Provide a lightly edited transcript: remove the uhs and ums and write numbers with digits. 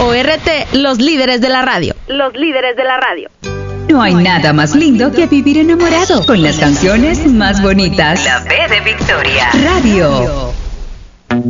ORT, los líderes de la radio. Los líderes de la radio. No hay nada más lindo que vivir enamorado con las canciones más bonitas. La B de Victoria. Radio.